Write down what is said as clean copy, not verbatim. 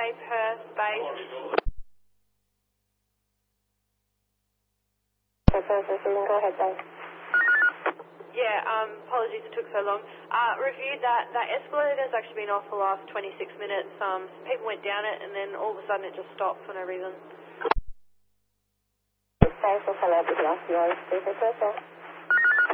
Perth base. Go ahead, thanks. Yeah, apologies it took so long. Reviewed that escalator's actually been off the last 26 minutes. People went down it and then all of a sudden it just stopped for no reason. Thanks for following up with us. You are